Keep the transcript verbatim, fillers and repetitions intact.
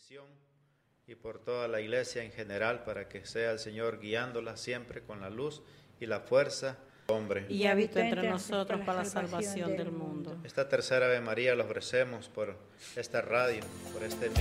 y por toda la iglesia en general, para que sea el Señor guiándola siempre con la luz y la fuerza, hombre. Y habitó entre nosotros para la salvación del mundo. Esta tercera Ave María la ofrecemos por esta radio, por este